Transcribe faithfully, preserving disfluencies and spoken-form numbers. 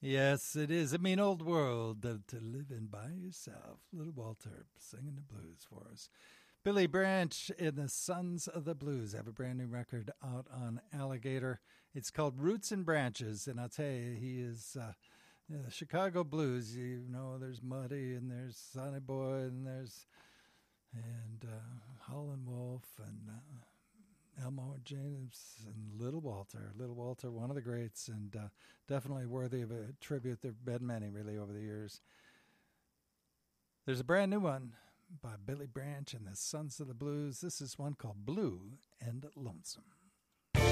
Yes, it is a mean old world to, to live in by yourself. Little Walter singing the blues for us. Billy Branch and the Sons of the Blues have a brand new record out on Alligator. It's called Roots and Branches, and I'll tell you, he is uh, the Chicago blues. You know, there's Muddy, and there's Sonny Boy, and there's and uh, Howlin' Wolf, and uh, Elmore James, and Little Walter. Little Walter, one of the greats, and uh, definitely worthy of a tribute. There have been many, really, over the years. There's a brand new one by Billy Branch and the Sons of the Blues. This is one called Blue and Lonesome.